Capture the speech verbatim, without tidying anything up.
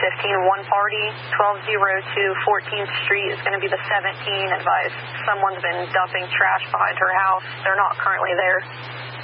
fifteen, one party, twelve oh two fourteenth Street is going to be the seventeen. Advice someone's been dumping trash behind her house. They're not currently there.